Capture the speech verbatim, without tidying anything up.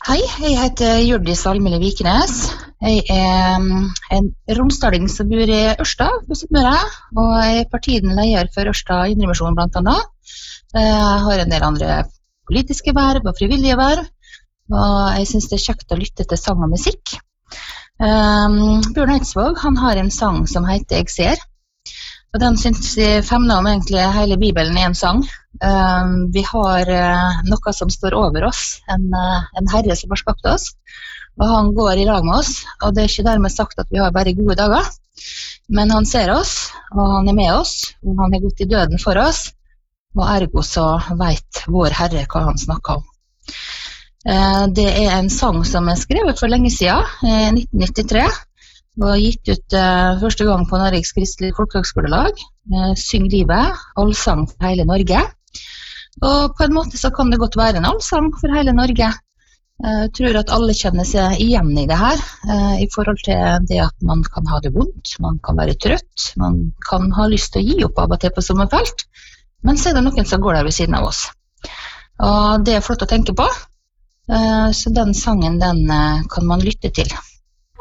Hei, jeg heter Hjørdis Almeli Vikenes. Jeg er mm, en romsdaling som bor i Ørsta, på Sunnmøre, og jeg er partiden leder for Ørsta Indremisjon blant annet. Jeg har en del andre politiske verv og frivillige verv, og jeg synes det er kjekt å lytte til sang og musikk. Um, Bjørn Eidsvåg, han har en sang som heter «Jeg ser», og den synes jeg femner om egentlig hele Bibelen i en sang. Um, vi har uh, noe som står over oss, en, uh, en herre som har skapt oss, og han går i lag med oss, og det er ikke dermed sagt at vi har bare gode dager, men han ser oss, og han er med oss, og han har gått i døden for oss, og ergo så vet vår herre hva han snakker om. Uh, det er en sang som er skrevet for lenge siden, i nitten nittitre, og gitt ut uh, første gang på Norges Kristelige Folkehøgskolelag, uh, Syng livet, allsang for hele Norge. Og på en måte så kan det godt være en allsang for hele Norge. Uh, jeg tror at alle kjenner seg igjen i det her, uh, i forhold til det at man kan ha det vondt, man kan være trøtt, man kan ha lyst til å gi opp av og til på sommerfelt, men så er det noen som går der ved siden av oss. Og det er flott å tenke på, uh, så den sangen den uh, kan man lytte til.